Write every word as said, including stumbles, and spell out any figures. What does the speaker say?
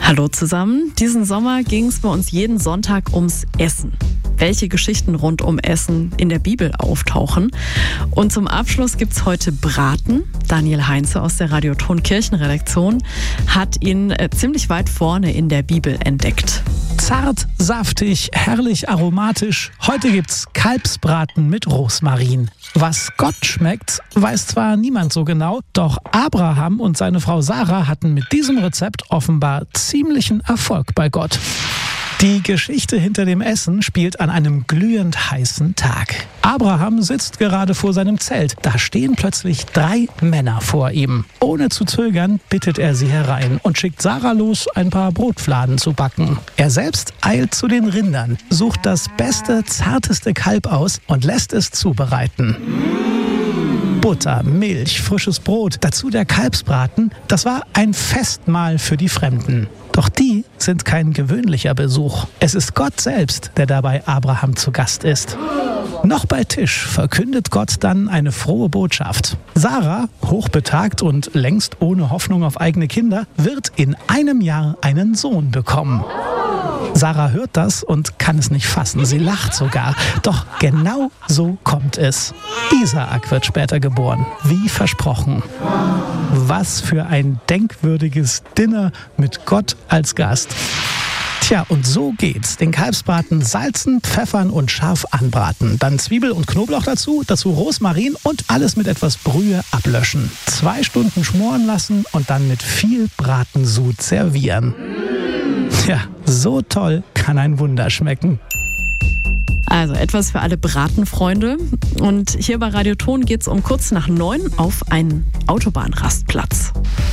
Hallo zusammen. Diesen Sommer ging es bei uns jeden Sonntag ums Essen. Welche Geschichten rund um Essen in der Bibel auftauchen. Und zum Abschluss gibt es heute Braten. Daniel Heinze aus der Radioton Kirchenredaktion hat ihn äh, ziemlich weit vorne in der Bibel entdeckt. Zart, saftig, herrlich aromatisch. Heute gibt's Kalbsbraten mit Rosmarin. Was Gott schmeckt, weiß zwar niemand so genau, doch Abraham und seine Frau Sarah hatten mit diesem Rezept offenbar ziemlichen Erfolg bei Gott. Die Geschichte hinter dem Essen spielt an einem glühend heißen Tag. Abraham sitzt gerade vor seinem Zelt. Da stehen plötzlich drei Männer vor ihm. Ohne zu zögern bittet er sie herein und schickt Sarah los, ein paar Brotfladen zu backen. Er selbst eilt zu den Rindern, sucht das beste, zarteste Kalb aus und lässt es zubereiten. Butter, Milch, frisches Brot, dazu der Kalbsbraten. Das war ein Festmahl für die Fremden. Doch die sind kein gewöhnlicher Besuch. Es ist Gott selbst, der dabei Abraham zu Gast ist. Noch bei Tisch verkündet Gott dann eine frohe Botschaft. Sarah, hochbetagt und längst ohne Hoffnung auf eigene Kinder, wird in einem Jahr einen Sohn bekommen. Sarah hört das und kann es nicht fassen. Sie lacht sogar. Doch genau so kommt es. Isaak wird später geboren, wie versprochen. Was für ein denkwürdiges Dinner mit Gott als Gast. Tja, und so geht's. Den Kalbsbraten salzen, pfeffern und scharf anbraten. Dann Zwiebel und Knoblauch dazu, dazu Rosmarin und alles mit etwas Brühe ablöschen. Zwei Stunden schmoren lassen und dann mit viel Bratensud servieren. Ja, so toll kann ein Wunder schmecken. Also etwas für alle Bratenfreunde. Und hier bei Radioton geht es um kurz nach neun auf einen Autobahnrastplatz.